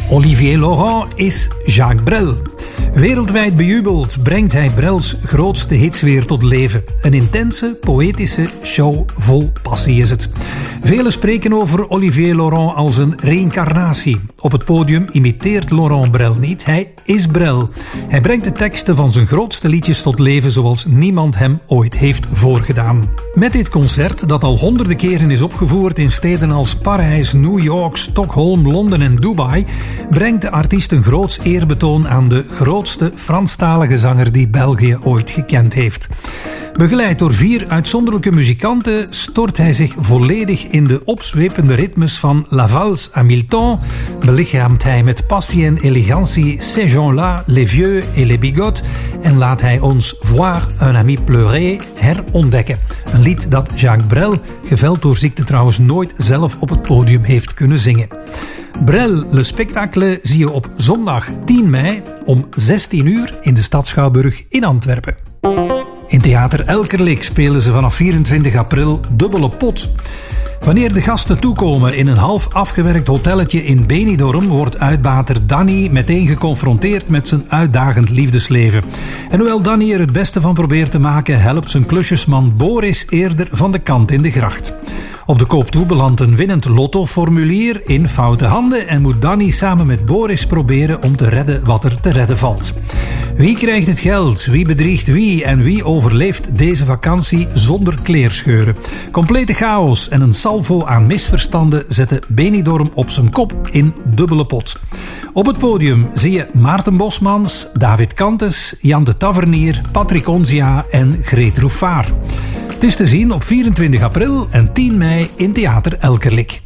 Olivier Laurent is Jacques Brel. Wereldwijd bejubeld brengt hij Brels grootste hits weer tot leven. Een intense, poëtische show vol passie is het. Velen spreken over Olivier Laurent als een reïncarnatie. Op het podium imiteert Laurent Brel niet, hij is Brel. Hij brengt de teksten van zijn grootste liedjes tot leven zoals niemand hem ooit heeft voorgedaan. Met dit concert, dat al honderden keren is opgevoerd in steden als Parijs, New York, Stockholm, Londen en Dubai, brengt de artiest een groots eerbetoon aan de grootste Franstalige zanger die België ooit gekend heeft. Begeleid door 4 uitzonderlijke muzikanten stort hij zich volledig in de opzwepende ritmes van La Valse à Milton, belichaamt hij met passie en elegantie Ces gens-là, les vieux et les bigots en laat hij ons Voir un ami pleurer herontdekken. Een lied dat Jacques Brel, geveld door ziekte trouwens, nooit zelf op het podium heeft kunnen zingen. Brel, le spectacle, zie je op zondag 10 mei om 16 uur in de Stad Schouwburg in Antwerpen. In Theater Elkerlijk spelen ze vanaf 24 april Dubbele Pot. Wanneer de gasten toekomen in een half afgewerkt hotelletje in Benidorm, wordt uitbater Danny meteen geconfronteerd met zijn uitdagend liefdesleven. En hoewel Danny er het beste van probeert te maken, helpt zijn klusjesman Boris eerder van de kant in de gracht. Op de koop toe belandt een winnend lottoformulier in foute handen en moet Danny samen met Boris proberen om te redden wat er te redden valt. Wie krijgt het geld? Wie bedriegt wie? En wie overleeft deze vakantie zonder kleerscheuren? Complete chaos en een salvo aan misverstanden zetten Benidorm op zijn kop in Dubbele Pot. Op het podium zie je Maarten Bosmans, David Kantes, Jan de Tavernier, Patrick Onzia en Greet Roefaar. Het is te zien op 24 april en 10 mei in Theater Elkerlijk.